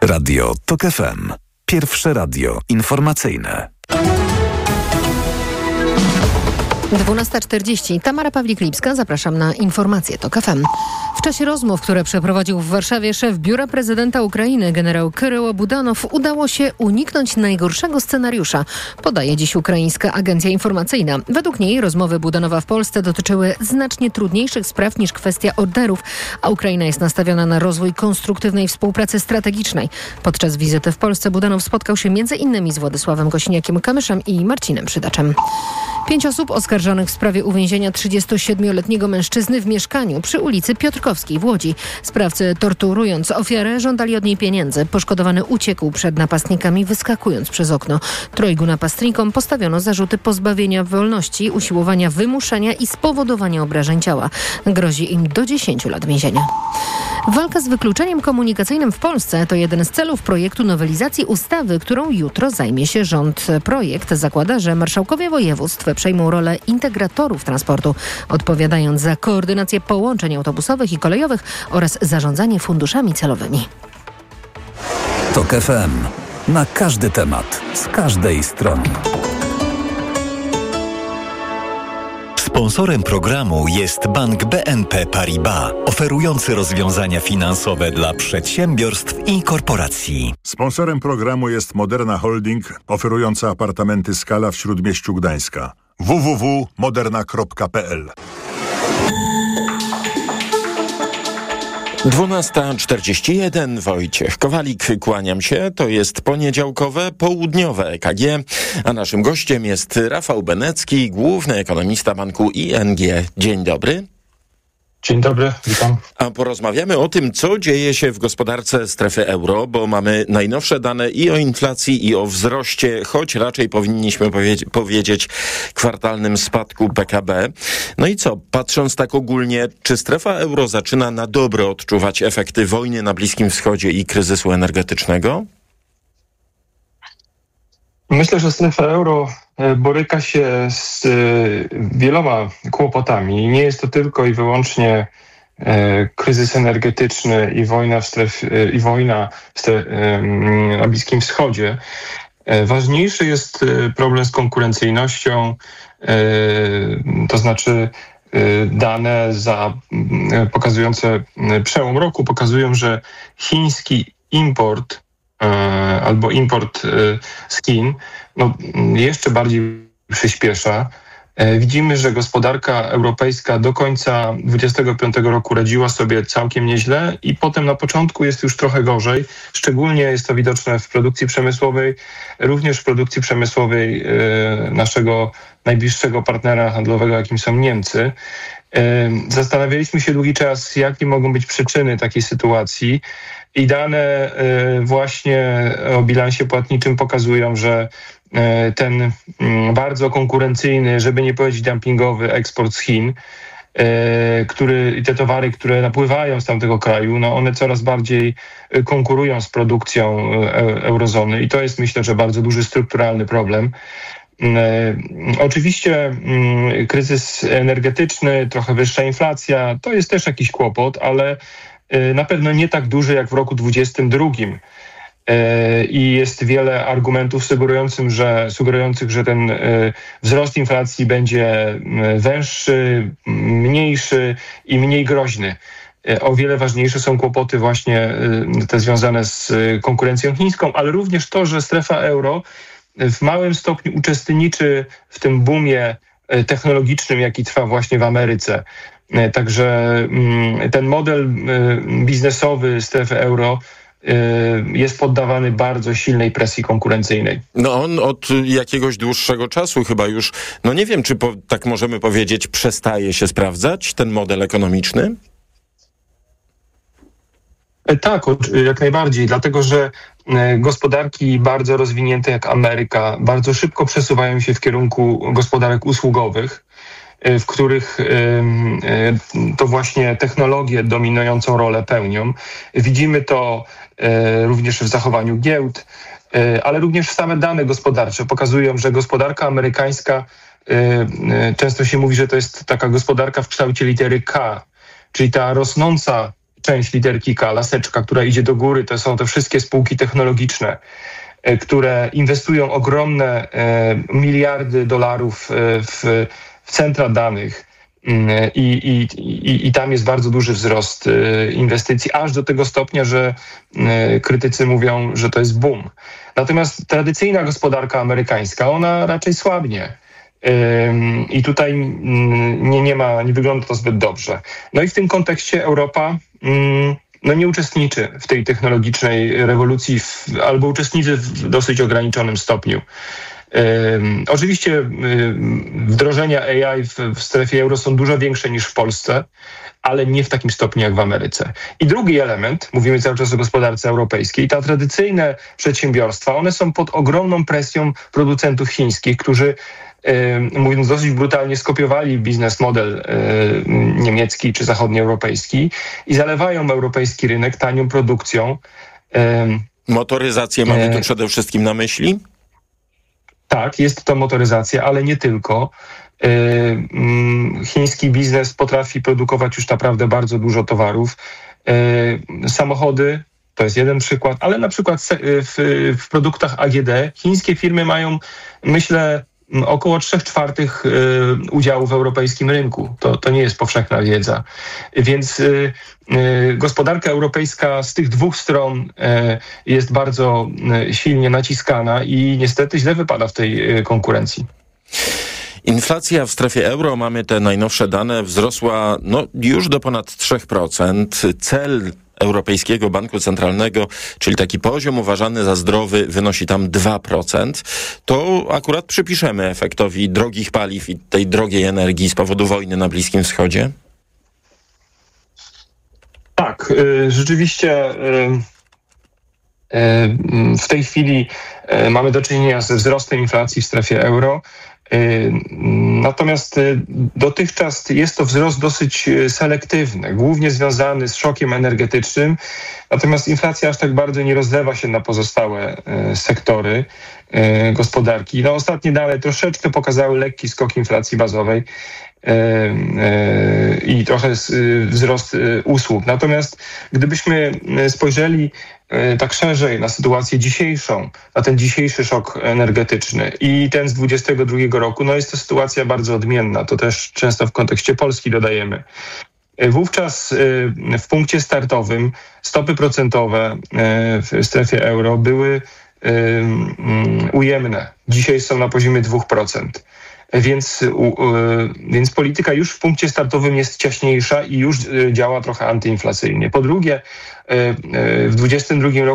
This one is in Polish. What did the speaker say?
Radio TOK FM. Pierwsze radio informacyjne. 12:40. Tamara Pawlik-Lipska. Zapraszam na informacje TOK FM. W czasie rozmów, które przeprowadził w Warszawie szef Biura Prezydenta Ukrainy generał Kiryło Budanow, udało się uniknąć najgorszego scenariusza, podaje dziś ukraińska agencja informacyjna. Według niej rozmowy Budanowa w Polsce dotyczyły znacznie trudniejszych spraw niż kwestia orderów, a Ukraina jest nastawiona na rozwój konstruktywnej współpracy strategicznej. Podczas wizyty w Polsce Budanow spotkał się m.in. z Władysławem Kosiniakiem-Kamyszem i Marcinem Przydaczem. 5 osób oskarżonych w sprawie uwięzienia 37-letniego mężczyzny w mieszkaniu przy ulicy Piotrkowskiej w Łodzi. Sprawcy, torturując ofiarę, żądali od niej pieniędzy. Poszkodowany uciekł przed napastnikami, wyskakując przez okno. 3 napastnikom postawiono zarzuty pozbawienia wolności, usiłowania wymuszenia i spowodowania obrażeń ciała. Grozi im do 10 lat więzienia. Walka z wykluczeniem komunikacyjnym w Polsce to jeden z celów projektu nowelizacji ustawy, którą jutro zajmie się rząd. Projekt zakłada, że marszałkowie województw przejmą rolę integratorów transportu, odpowiadając za koordynację połączeń autobusowych i kolejowych oraz zarządzanie funduszami celowymi. TOK FM. Na każdy temat, z każdej strony. Sponsorem programu jest Bank BNP Paribas, oferujący rozwiązania finansowe dla przedsiębiorstw i korporacji. Sponsorem programu jest Moderna Holding, oferująca apartamenty Skala w Śródmieściu Gdańska. www.moderna.pl 12:41. Wojciech Kowalik, kłaniam się. To jest poniedziałkowe, południowe EKG, a naszym gościem jest Rafał Benecki, główny ekonomista banku ING. Dzień dobry. Dzień dobry, witam. A porozmawiamy o tym, co dzieje się w gospodarce strefy euro, bo mamy najnowsze dane i o inflacji, i o wzroście, choć raczej powinniśmy powiedzieć kwartalnym spadku PKB. No i co, patrząc tak ogólnie, czy strefa euro zaczyna na dobre odczuwać efekty wojny na Bliskim Wschodzie i kryzysu energetycznego? Myślę, że strefa euro boryka się z wieloma kłopotami. Nie jest to tylko i wyłącznie kryzys energetyczny i wojna na Bliskim Wschodzie. Ważniejszy jest problem z konkurencyjnością, to znaczy dane pokazujące przełom roku pokazują, że chiński import albo import z Chin jeszcze bardziej przyspiesza. Widzimy, że gospodarka europejska do końca 2025 roku radziła sobie całkiem nieźle i potem na początku jest już trochę gorzej. Szczególnie jest to widoczne w produkcji przemysłowej, również w produkcji przemysłowej naszego najbliższego partnera handlowego, jakim są Niemcy. Zastanawialiśmy się długi czas, jakie mogą być przyczyny takiej sytuacji i dane właśnie o bilansie płatniczym pokazują, że ten bardzo konkurencyjny, żeby nie powiedzieć dumpingowy eksport z Chin, i te towary, które napływają z tamtego kraju, one coraz bardziej konkurują z produkcją eurozony i to jest, myślę, że bardzo duży strukturalny problem. Oczywiście kryzys energetyczny, trochę wyższa inflacja, to jest też jakiś kłopot, ale na pewno nie tak duży jak w roku 2022. I jest wiele argumentów sugerujących, że ten wzrost inflacji będzie węższy, mniejszy i mniej groźny. O wiele ważniejsze są kłopoty właśnie te związane z konkurencją chińską, ale również to, że strefa euro w małym stopniu uczestniczy w tym boomie technologicznym, jaki trwa właśnie w Ameryce. Także ten model biznesowy strefy euro jest poddawany bardzo silnej presji konkurencyjnej. On od jakiegoś dłuższego czasu chyba już, nie wiem, czy tak możemy powiedzieć, przestaje się sprawdzać ten model ekonomiczny? Tak, jak najbardziej, dlatego że gospodarki bardzo rozwinięte jak Ameryka bardzo szybko przesuwają się w kierunku gospodarek usługowych, w których to właśnie technologie dominującą rolę pełnią. Widzimy to również w zachowaniu giełd, ale również same dane gospodarcze pokazują, że gospodarka amerykańska, często się mówi, że to jest taka gospodarka w kształcie litery K, czyli ta rosnąca część literki K, laseczka, która idzie do góry, to są te wszystkie spółki technologiczne, które inwestują ogromne miliardy dolarów w centra danych i tam jest bardzo duży wzrost inwestycji, aż do tego stopnia, że krytycy mówią, że to jest boom. Natomiast tradycyjna gospodarka amerykańska, ona raczej słabnie. I tutaj nie wygląda to zbyt dobrze. No i w tym kontekście Europa nie uczestniczy w tej technologicznej rewolucji albo uczestniczy w dosyć ograniczonym stopniu. Oczywiście wdrożenia AI w strefie euro są dużo większe niż w Polsce, ale nie w takim stopniu jak w Ameryce. I drugi element, mówimy cały czas o gospodarce europejskiej, te tradycyjne przedsiębiorstwa, one są pod ogromną presją producentów chińskich, którzy mówiąc dosyć brutalnie, skopiowali biznes model niemiecki czy zachodnioeuropejski i zalewają europejski rynek tanią produkcją. Motoryzację mamy tu przede wszystkim na myśli? Tak, jest to motoryzacja, ale nie tylko. Chiński biznes potrafi produkować już naprawdę bardzo dużo towarów. Samochody, to jest jeden przykład, ale na przykład w produktach AGD chińskie firmy mają, myślę, około 3/4 udziału w europejskim rynku. To nie jest powszechna wiedza. Więc gospodarka europejska z tych dwóch stron jest bardzo silnie naciskana i niestety źle wypada w tej konkurencji. Inflacja w strefie euro, mamy te najnowsze dane, wzrosła już do ponad 3%. Cel Europejskiego Banku Centralnego, czyli taki poziom uważany za zdrowy, wynosi tam 2%. To akurat przypiszemy efektowi drogich paliw i tej drogiej energii z powodu wojny na Bliskim Wschodzie? Tak, rzeczywiście w tej chwili mamy do czynienia ze wzrostem inflacji w strefie euro. Natomiast dotychczas jest to wzrost dosyć selektywny, głównie związany z szokiem energetycznym. Natomiast inflacja aż tak bardzo nie rozlewa się na pozostałe sektory gospodarki. Ostatnie dane troszeczkę pokazały lekki skok inflacji bazowej i trochę wzrost usług. Natomiast gdybyśmy spojrzeli tak szerzej na sytuację dzisiejszą, na ten dzisiejszy szok energetyczny i ten z 2022 roku, jest to sytuacja bardzo odmienna. To też często w kontekście Polski dodajemy. Wówczas w punkcie startowym stopy procentowe w strefie euro były ujemne. Dzisiaj są na poziomie 2%. Więc polityka już w punkcie startowym jest ciaśniejsza i już działa trochę antyinflacyjnie. Po drugie, w 2022 roku